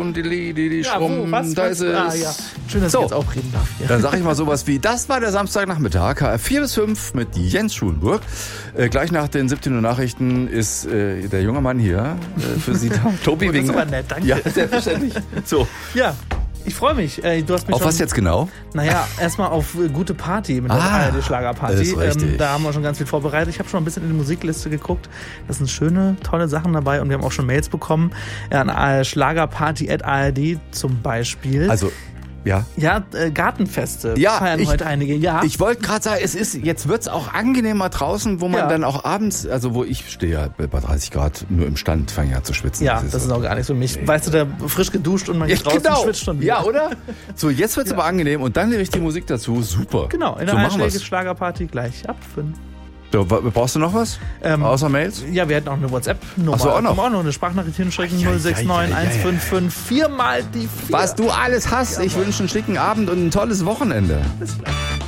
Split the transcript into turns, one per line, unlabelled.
schrumm, die schrumm,
was?
da ist es.
Ah, ja. Schön, dass ich jetzt auch reden darf. Ja.
Dann sage ich mal sowas wie, das war der Samstagnachmittag, HR 4 bis 5 mit Jens Schulenburg. Gleich nach den 17 Uhr Nachrichten ist der junge Mann hier für Sie da. Tobi Winger.
Das ist aber nett, danke.
Ja, selbstverständlich. So.
Ja, ich freue mich. Du hast mich
Auf was jetzt genau?
Naja, erstmal auf gute Party mit der ARD-Schlagerparty.
Das ist richtig.
Da haben wir schon ganz viel vorbereitet. Ich habe schon ein bisschen in die Musikliste geguckt. Da sind schöne, tolle Sachen dabei und wir haben auch schon Mails bekommen an schlagerparty@ard zum Beispiel.
Also, ja.
Ja, Gartenfeste feiern heute einige. Ja.
Ich wollte gerade sagen, jetzt wird's auch angenehmer draußen, wo man dann auch abends, also wo ich stehe ja bei 30 Grad nur im Stand, fange ja zu schwitzen.
Ja, das ist auch gar nichts für mich. Weißt du, da frisch geduscht und man geht draußen und schwitzt schon wieder.
Ja, oder? So, jetzt wird's aber angenehm und dann die richtige Musik dazu. Super.
Genau, in der einschlägigen Schlagerparty gleich ab 5.
So, brauchst du noch was? Außer Mails?
Ja, wir hätten auch eine WhatsApp-Nummer.
Ach so, auch noch?
Auch noch eine Sprachnachricht hinschicken. 069 4 mal die 4.
Was du alles hast. Ich wünsche einen schicken Abend und ein tolles Wochenende.
Bis gleich.